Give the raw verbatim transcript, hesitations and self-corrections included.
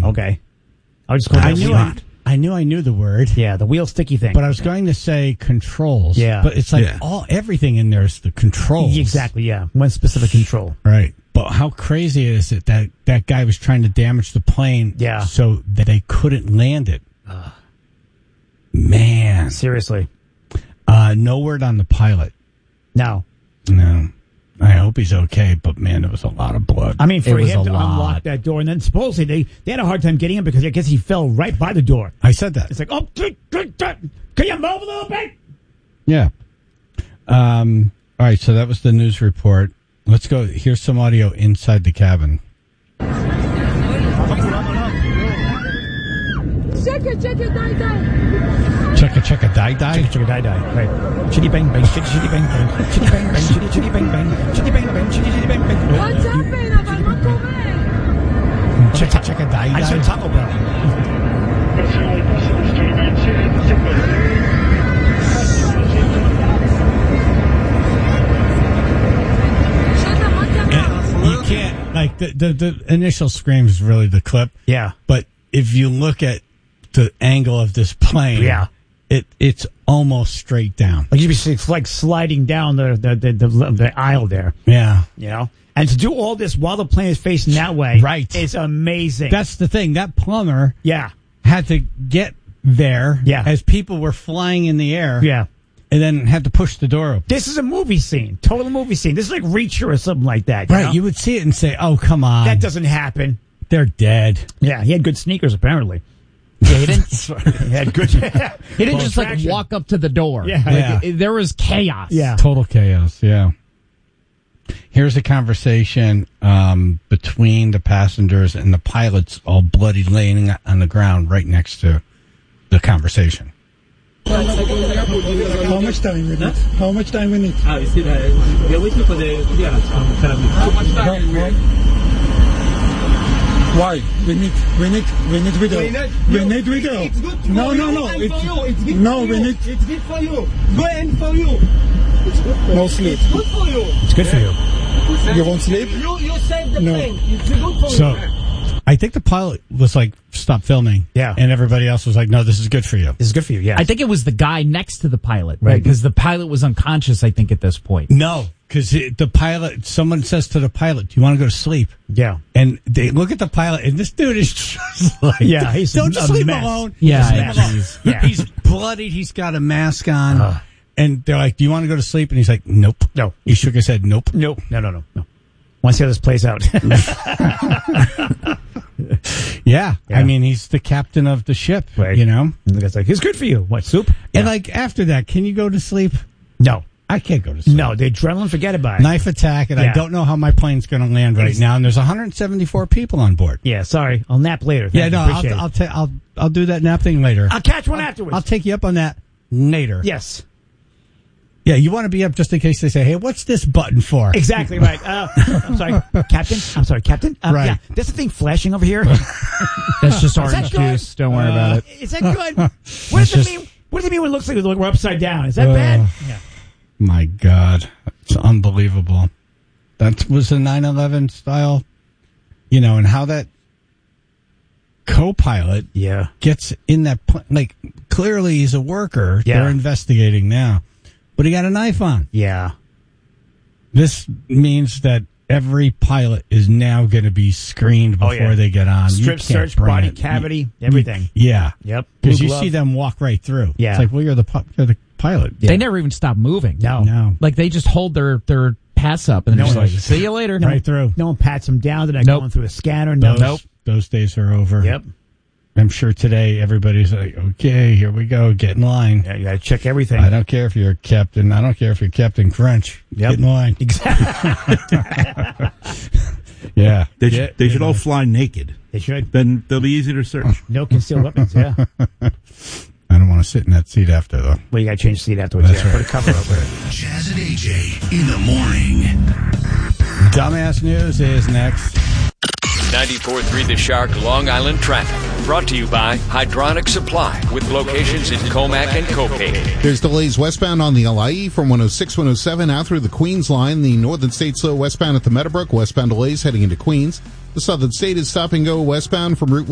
thing. Okay. I was just going I to knew I, I knew I knew the word. Yeah, the wheel sticky thing. But I was going to say controls. Yeah. But it's like Yeah. all everything in there is the controls. Exactly, yeah. One specific control. Right. But how crazy is it that that guy was trying to damage the plane Yeah. so that they couldn't land it? Uh, Man. Seriously. Uh, no word on the pilot. No. No. I hope he's okay, but man, there was a lot of blood. I mean, for It was him a to lot. unlock that door, and then supposedly they, they had a hard time getting him because I guess he fell right by the door. I said that. It's like, oh, can you move a little bit? Yeah. Um, all right, so that was the news report. Let's go. Here's some audio inside the cabin. Check it, check it, die, die. Check a check a die die. Chicka die die. Right. Chitty bang bang. Chitty chitty bang bang. Chitty bang bang. Chitty chitty bang bang. Chitty bang bang. Chitty chitty bang bang. What's happening? אבל מה קורה? Check a check a die I die. said Taco Bell. You can't like the, the the initial scream is really the clip. Yeah. But if you look at the angle of this plane, Yeah. it it's almost straight down. Like you'd be it's like sliding down the the, the the the aisle there. Yeah. You know. And to do all this while the plane is facing that way, Right. It's amazing. That's the thing. That plumber yeah. had to get there Yeah. as people were flying in the air. Yeah. And then had to push the door open. This is a movie scene. Total movie scene. This is like Reacher or something like that. You Right. know? You would see it and say, oh, come on. That doesn't happen. They're dead. Yeah, he had good sneakers apparently. Yeah, he didn't. He had good. He didn't just like traction. walk up to the door. Yeah. Like, Yeah. it- there was chaos. Yeah. Total chaos. Yeah. Here's a conversation um, between the passengers and the pilots, all bloody, laying on the ground right next to the conversation. How much time we need? How much time we need? Ah, you see that? We are waiting for the clearance from Tel Aviv. How much time? How- Why? We need, we need, we need video. We need- We you- need video. It's good for No, you no, no. and It's, for you. It's good no, for we you. need It's good for you. Go and for you. It's good for no you. sleep. It's good for you. It's good for you. You won't sleep? You you saved the No. plane. It's good for So, you. I think the pilot was like, stop filming. Yeah. And everybody else was like, no, this is good for you. This is good for you. Yeah. I think it was the guy next to the pilot, Right. right? Because the pilot was unconscious, I think, at this point. No, because the pilot, someone says to the pilot, do you want to go to sleep? Yeah. And they look at the pilot, and this dude is just like, Yeah, he's don't a just leave him mess. alone. Yeah, Just leave him alone. geez. Yeah. He's bloodied. He's got a mask on. Uh. And they're like, do you want to go to sleep? And he's like, nope. No. He shook his head, nope. Nope. No. No. No. No. Want to see how this plays out? Yeah. Yeah. I mean, he's the captain of the ship, Right. you know? And the guy's like, "It's good for you." What soup? And like after that, can you go to sleep? No. I can't go to sleep. No. The adrenaline. Forget about it. Knife attack, and I Yeah. don't know how my plane's going to land right Ex- now. And there's one hundred seventy-four people on board. Yeah. Sorry. I'll nap later. Yeah, Thank no, you. I'll Appreciate I'll, it. ta- I'll I'll do that nap thing later. I'll catch one afterwards. I'll take you up on that later. Yes. Yeah, you want to be up just in case they say, "Hey, what's this button for?" Exactly right. Uh, I'm sorry, Captain. I'm sorry, Captain. Um, Right. Yeah, there's a thing flashing over here. That's just orange that good? juice. Don't worry about it. Is that good? What does just- it mean? What does it mean when it looks like we're upside down? Is that Uh, bad? Yeah. My God, it's unbelievable. That was the nine eleven style, you know, and how that co-pilot Yeah. gets in that pl- like clearly he's a worker. Yeah. They're investigating now, but he got a knife on. Yeah. This means that every pilot is now going to be screened Oh, before yeah. they get on. You Strip can't search, bring body it. cavity, everything. Yeah, Yep. because Blue you glove. see them walk right through. Yeah. It's like, well, you're the pi- you're the pilot. They never even stop moving. No. No, Like they just hold their, their pass up and they're No just one- like, see you later. right through. No one pats them down. They're not Nope. going through a scanner. No. Those, those days are over. Yep. I'm sure today everybody's like, okay, here we go, get in line. Yeah, you got to check everything. I don't care if you're a captain. I don't care if you're Captain Crunch. Yep. Get in line. Exactly. Yeah. They, Yeah, should, they should all fly naked. They should. Then they'll be easy to search. No concealed weapons. Yeah. I don't want to sit in that seat after, though. Well, you got to change the seat afterwards. That's Yeah. right. Put a cover over it. Chaz and A J in the morning. Dumbass News is next. ninety-four point three The Shark Long Island Traffic. Brought to you by Hydronic Supply with locations in Comac and Copac. There's delays westbound on the L I E from one oh six, one oh seven out through the Queens line. The Northern State slow westbound at the Meadowbrook. Westbound delays heading into Queens. The Southern State is stop and go westbound from Route